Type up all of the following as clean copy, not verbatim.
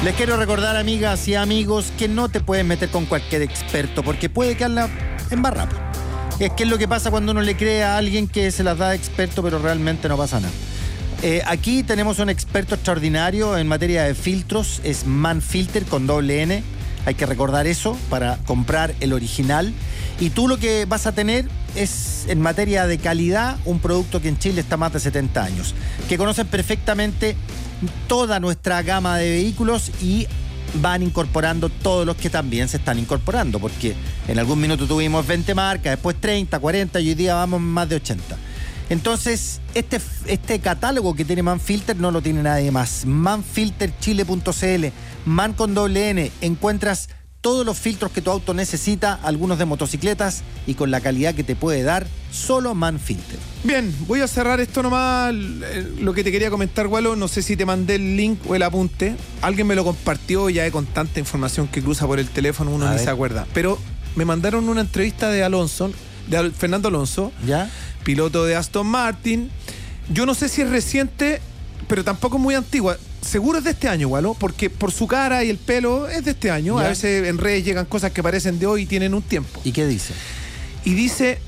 Les quiero recordar, amigas y amigos, que no te puedes meter con cualquier experto porque puede quedarla embarrada. Es que es lo que pasa cuando uno le cree a alguien que se las da de experto, pero realmente no pasa nada. Aquí tenemos un experto extraordinario en materia de filtros, es Manfilter con doble N. Hay que recordar eso para comprar el original. Y tú lo que vas a tener es, en materia de calidad, un producto que en Chile está más de 70 años, que conocen perfectamente toda nuestra gama de vehículos y van incorporando todos los que también se están incorporando, porque en algún minuto tuvimos 20 marcas, después 30, 40 y hoy día vamos más de 80. Entonces, este catálogo que tiene Manfilter no lo tiene nadie más. Manfilterchile.cl, Man con doble N, encuentras todos los filtros que tu auto necesita, algunos de motocicletas y con la calidad que te puede dar solo Manfilter. Bien, voy a cerrar esto nomás, lo que te quería comentar, Gualo, no sé si te mandé el link o el apunte, alguien me lo compartió, ya con tanta información que cruza por el teléfono uno ni se acuerda, pero me mandaron una entrevista de Fernando Alonso, ¿ya? Piloto de Aston Martin. Yo no sé si es reciente, pero tampoco es muy antigua. Seguro es de este año, Gualo, porque por su cara y el pelo es de este año. ¿Ya? A veces en redes llegan cosas que parecen de hoy y tienen un tiempo. ¿Y qué dice? Y dice,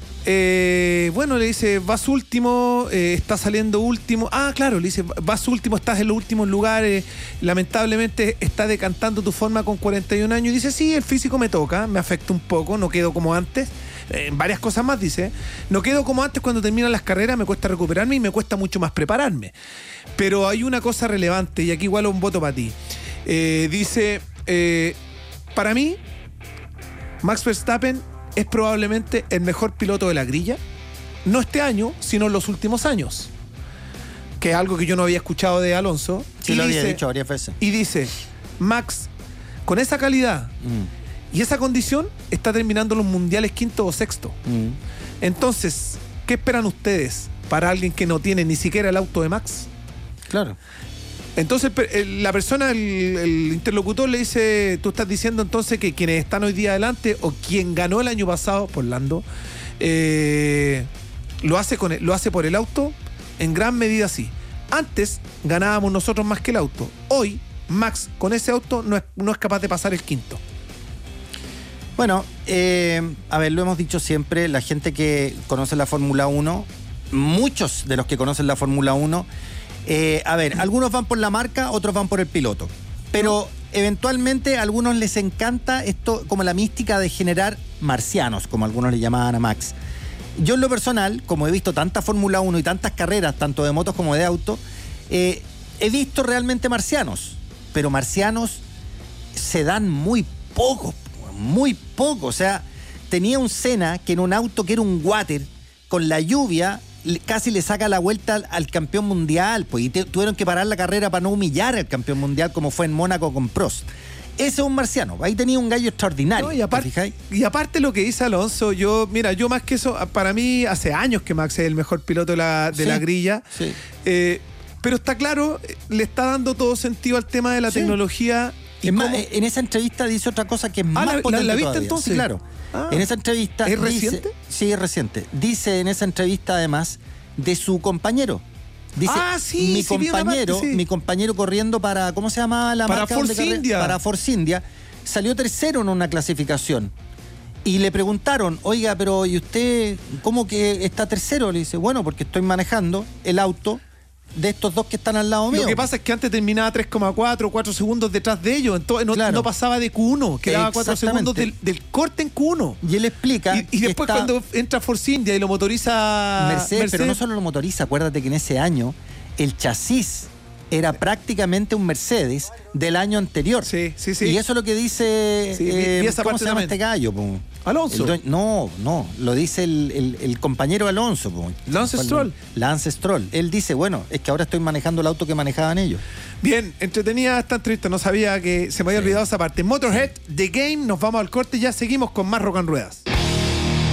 le dice, vas último, estás saliendo último. Ah, claro, le dice, vas último, estás en los últimos lugares. Lamentablemente está decantando tu forma con 41 años. Y dice, sí, el físico me toca, me afecta un poco, no quedo como antes. Varias cosas más dice, no quedo como antes cuando terminan las carreras, me cuesta recuperarme y me cuesta mucho más prepararme, pero hay una cosa relevante y aquí igual un voto para ti. Dice, para mí Max Verstappen es probablemente el mejor piloto de la grilla, no este año sino en los últimos años, que es algo que yo no había escuchado de Alonso. Sí, lo había dicho varias veces. Y dice, Max con esa calidad y esa condición está terminando los mundiales quinto o sexto. Entonces, ¿qué esperan ustedes para alguien que no tiene ni siquiera el auto de Max? Claro. Entonces, la persona, el interlocutor le dice, tú estás diciendo entonces que quienes están hoy día adelante o quien ganó el año pasado por Lando, lo hace por el auto. En gran medida sí. Antes ganábamos nosotros más que el auto. Hoy, Max con ese auto no es capaz de pasar el quinto. Bueno, lo hemos dicho siempre, la gente que conoce la Fórmula 1, muchos de los que conocen la Fórmula 1, algunos van por la marca, otros van por el piloto. Pero eventualmente a algunos les encanta esto, como la mística de generar marcianos, como algunos le llamaban a Max. Yo en lo personal, como he visto tanta Fórmula 1 y tantas carreras, tanto de motos como de auto, he visto realmente marcianos, pero marcianos se dan muy poco. O sea, tenía un Senna que en un auto que era un water, con la lluvia, casi le saca la vuelta al campeón mundial, pues, y tuvieron que parar la carrera para no humillar al campeón mundial como fue en Mónaco con Prost. Ese es un marciano, ahí tenía un gallo extraordinario. No, y aparte lo que dice Alonso, yo más que eso, para mí hace años que Max es el mejor piloto de la grilla, sí. Pero está claro, le está dando todo sentido al tema de la tecnología. Es más, en esa entrevista dice otra cosa que es más potente ¿la viste todavía. entonces? Sí, claro. En esa entrevista ¿Es reciente? Sí, es reciente. Dice en esa entrevista además de su compañero. Dice, mi compañero corriendo para, ¿cómo se llama la marca? Para Force India. Para Force India, salió tercero en una clasificación. Y le preguntaron, oiga, pero ¿y usted cómo que está tercero? Le dice, bueno, porque estoy manejando el auto de estos dos que están al lado mío. Lo que pasa es que antes terminaba 4 segundos detrás de ellos, entonces no pasaba de Q1, quedaba 4 segundos del corte en Q1. Y él explica y después cuando entra Force India y lo motoriza Mercedes, pero no solo lo motoriza, acuérdate que en ese año el chasis era prácticamente un Mercedes del año anterior. Sí. Y eso es lo que dice ¿cómo se llama este gallo? Alonso. No, lo dice el compañero Alonso. Lance Stroll. Él dice, bueno, es que ahora estoy manejando el auto que manejaban ellos. Bien, entretenida esta entrevista, no sabía que se me había olvidado esa parte. Motorhead, The Game, nos vamos al corte y ya seguimos con más Rock and Ruedas.